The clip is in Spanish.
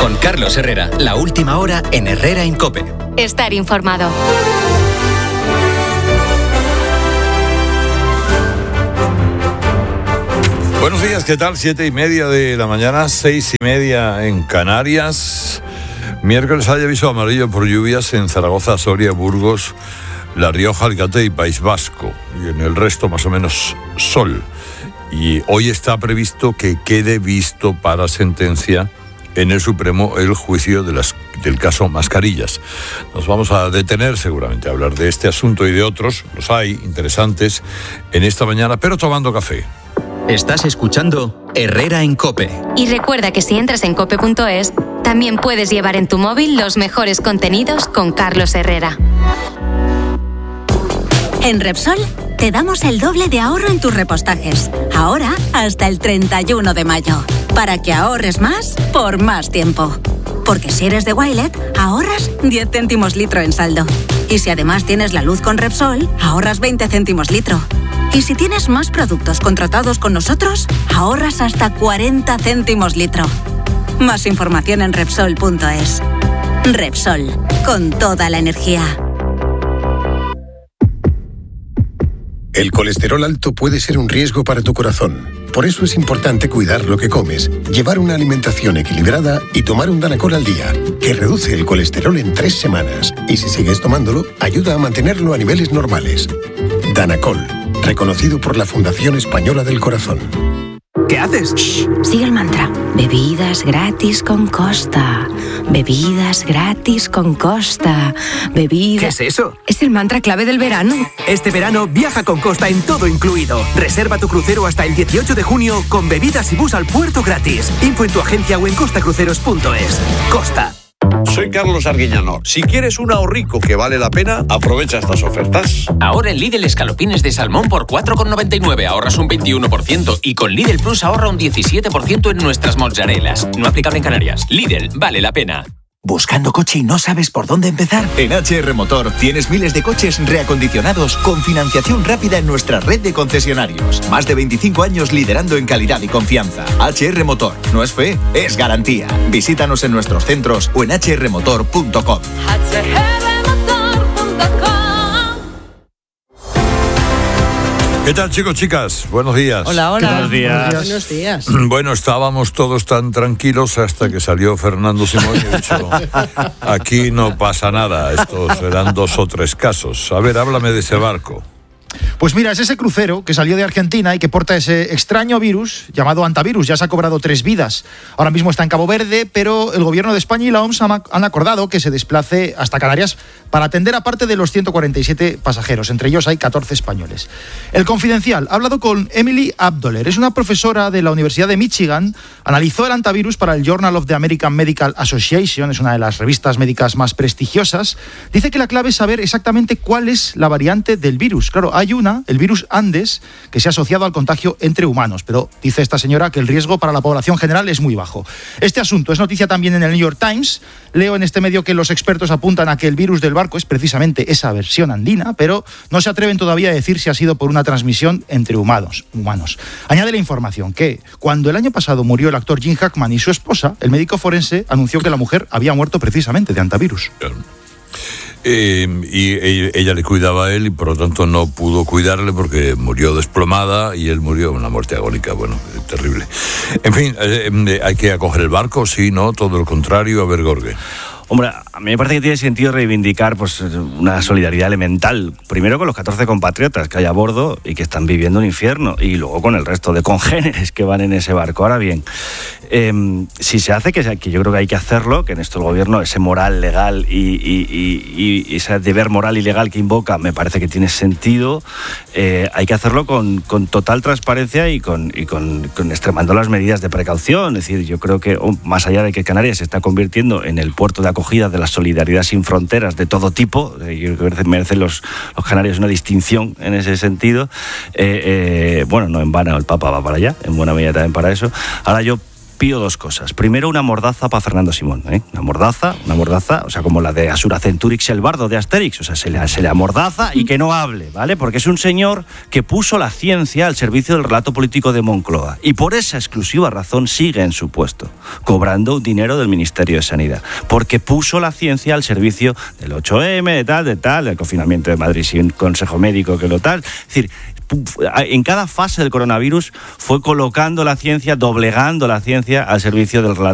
Con Carlos Herrera, la última hora en Herrera en COPE. Estar informado. Buenos días, ¿qué tal? 7:30 de la mañana, 6:30 en Canarias. Miércoles hay aviso amarillo por lluvias en Zaragoza, Soria, Burgos, La Rioja, Alicante y País Vasco. Y en el resto más o menos sol. Y hoy está previsto que quede visto para sentencia en el Supremo el juicio del caso Mascarillas. Nos vamos a detener seguramente a hablar de este asunto y de otros, los hay, interesantes, en esta mañana, pero tomando café. Estás escuchando Herrera en COPE. Y recuerda que si entras en cope.es, también puedes llevar en tu móvil los mejores contenidos con Carlos Herrera. En Repsol te damos el doble de ahorro en tus repostajes. Ahora hasta el 31 de mayo. Para que ahorres más por más tiempo. Porque si eres de Wilet, ahorras 10 céntimos litro en saldo. Y si además tienes la luz con Repsol, ahorras 20 céntimos litro. Y si tienes más productos contratados con nosotros, ahorras hasta 40 céntimos litro. Más información en Repsol.es. Repsol, con toda la energía. El colesterol alto puede ser un riesgo para tu corazón. Por eso es importante cuidar lo que comes, llevar una alimentación equilibrada y tomar un Danacol al día, que reduce el colesterol en 3 semanas. Y si sigues tomándolo, ayuda a mantenerlo a niveles normales. Danacol, reconocido por la Fundación Española del Corazón. ¿Qué haces? Shh, sigue el mantra. Bebidas gratis con Costa. Bebidas gratis con Costa. Bebidas... ¿Qué es eso? Es el mantra clave del verano. Este verano viaja con Costa en todo incluido. Reserva tu crucero hasta el 18 de junio con bebidas y bus al puerto gratis. Info en tu agencia o en costacruceros.es. Costa. Soy Carlos Arguiñano. Si quieres un ahorrico que vale la pena, aprovecha estas ofertas. Ahora en Lidl escalopines de salmón por 4,99 ahorras un 21% y con Lidl Plus ahorra un 17% en nuestras mozzarelas. No aplicable en Canarias. Lidl, vale la pena. ¿Buscando coche y no sabes por dónde empezar? En HR Motor tienes miles de coches reacondicionados con financiación rápida en nuestra red de concesionarios. Más de 25 años liderando en calidad y confianza. HR Motor. No es fe, es garantía. Visítanos en nuestros centros o en hrmotor.com. ¿Qué tal, chicos, chicas? Buenos días. Hola. Buenos días. Buenos días. Bueno, estábamos todos tan tranquilos hasta que salió Fernando Simón y dijo, aquí no pasa nada, estos serán 2 o 3 casos. A ver, háblame de ese barco. Pues mira, es ese crucero que salió de Argentina y que porta ese extraño virus llamado hantavirus. Ya se ha cobrado 3 vidas. Ahora mismo está en Cabo Verde, pero el gobierno de España y la OMS han acordado que se desplace hasta Canarias para atender a parte de los 147 pasajeros. Entre ellos hay 14 españoles. El Confidencial ha hablado con Emily Abdoler. Es una profesora de la Universidad de Michigan. Analizó el hantavirus para el Journal of the American Medical Association. Es una de las revistas médicas más prestigiosas. Dice que la clave es saber exactamente cuál es la variante del virus. Claro, hay el virus Andes, que se ha asociado al contagio entre humanos, pero dice esta señora que el riesgo para la población general es muy bajo. Este asunto es noticia también en el New York Times. Leo en este medio que los expertos apuntan a que el virus del barco es precisamente esa versión andina, pero no se atreven todavía a decir si ha sido por una transmisión entre humanos. Añade la información que cuando el año pasado murió el actor Jim Hackman y su esposa, el médico forense anunció que la mujer había muerto precisamente de hantavirus. Y ella le cuidaba a él y por lo tanto no pudo cuidarle porque murió desplomada y él murió una muerte agónica. Bueno, terrible. En fin, hay que acoger el barco, sí, ¿no? Todo lo contrario. A ver, Gorge. Hombre, a mí me parece que tiene sentido reivindicar pues una solidaridad elemental, primero con los 14 compatriotas que hay a bordo y que están viviendo un infierno, y luego con el resto de congéneres que van en ese barco. Ahora bien, si se hace, que yo creo que hay que hacerlo, que en esto el gobierno, ese moral legal y ese deber moral y legal que invoca, me parece que tiene sentido. Hay que hacerlo con total transparencia y con extremando las medidas de precaución. Es decir, yo creo que más allá de que Canarias se está convirtiendo en el puerto de acogida de la solidaridad sin fronteras de todo tipo, yo creo que merecen los canarios una distinción en ese sentido. Bueno, no en vano el Papa va para allá, en buena medida también para eso. Ahora yo pido dos cosas. Primero, una mordaza para Fernando Simón, ¿eh? Una mordaza, o sea, como la de Asura Centurix el bardo de Asterix, o sea, se le amordaza y que no hable, ¿vale? Porque es un señor que puso la ciencia al servicio del relato político de Moncloa y por esa exclusiva razón sigue en su puesto, cobrando dinero del Ministerio de Sanidad, porque puso la ciencia al servicio del 8M, de tal, del confinamiento de Madrid sin consejo médico, que lo tal. Es decir, en cada fase del coronavirus fue colocando la ciencia, doblegando la ciencia al servicio del relato